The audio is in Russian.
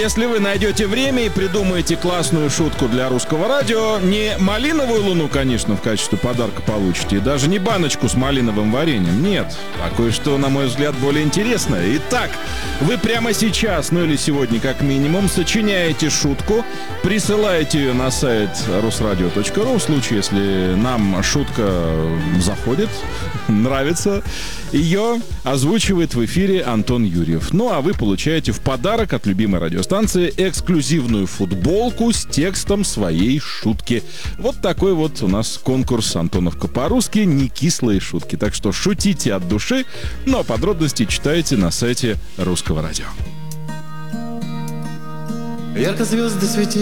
если вы найдете время и придумаете классную шутку для русского радио, не малиновую луну, конечно, в качестве подарка получите, и даже не баночку с малиновым вареньем, нет. А кое-что, на мой взгляд, более интересное. Итак, вы прямо сейчас, ну или сегодня как минимум, сочиняете шутку, присылаете ее на сайт rusradio.ru, в случае, если нам шутка заходит, нравится, ее озвучивает в эфире Антон Юрьев. Ну, а вы получаете в подарок от любимой радиостанции эксклюзивную футболку с текстом своей шутки. Вот такой вот у нас конкурс «Антоновка по-русски. Не кислые шутки». Так что шутите от души, но подробности читайте на сайте Русского радио. Ярко звезды светили.